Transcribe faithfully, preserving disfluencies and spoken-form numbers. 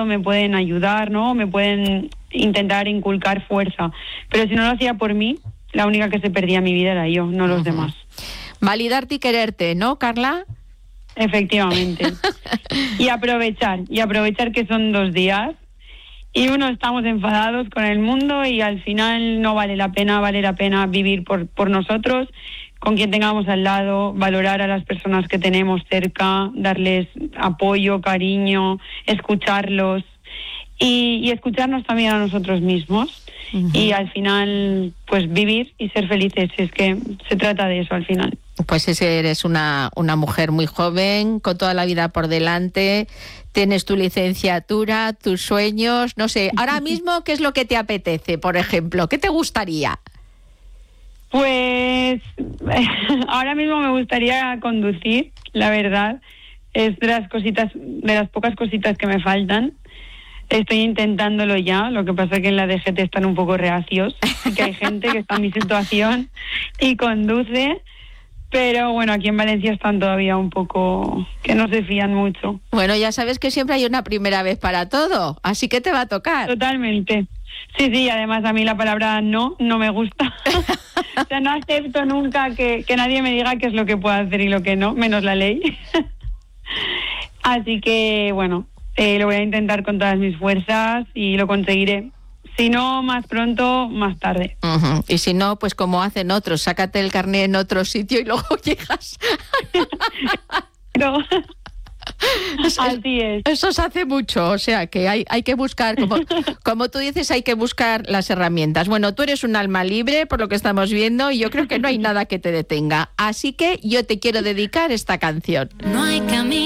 lado me pueden ayudar, ¿no? Me pueden intentar inculcar fuerza. Pero si no lo hacía por mí, la única que se perdía mi vida era yo, no los uh-huh. demás. Validarte y quererte, ¿no, Carla? Efectivamente. Y aprovechar, y aprovechar que son dos días y uno estamos enfadados con el mundo y al final no vale la pena, vale la pena vivir por, por nosotros, con quien tengamos al lado, valorar a las personas que tenemos cerca, darles apoyo, cariño, escucharlos y, y escucharnos también a nosotros mismos. Uh-huh. Y al final, pues vivir y ser felices, es que se trata de eso al final. Pues ese eres una, una mujer muy joven, con toda la vida por delante, tienes tu licenciatura, tus sueños, no sé, ahora mismo, ¿qué es lo que te apetece, por ejemplo? ¿Qué te gustaría? Pues ahora mismo me gustaría conducir, la verdad, es de las cositas, de las pocas cositas que me faltan. Estoy intentándolo ya, lo que pasa es que en la D G T están un poco reacios, que hay gente que está en mi situación y conduce, pero bueno, aquí en Valencia están todavía un poco, que no se fían mucho. Bueno, ya sabes que siempre hay una primera vez para todo, así que te va a tocar. Totalmente. Sí, sí, además a mí la palabra no, no me gusta. O sea, no acepto nunca que, que nadie me diga qué es lo que puedo hacer y lo que no, menos la ley. Así que, bueno, eh, lo voy a intentar con todas mis fuerzas y lo conseguiré. Si no, más pronto, más tarde. Uh-huh. Y si no, pues como hacen otros, sácate el carné en otro sitio y luego llegas. No. Así es. Eso se hace mucho, o sea que hay, hay que buscar, como, como tú dices, hay que buscar las herramientas. Bueno, tú eres un alma libre, por lo que estamos viendo, y yo creo que no hay nada que te detenga. Así que yo te quiero dedicar esta canción. No hay camino.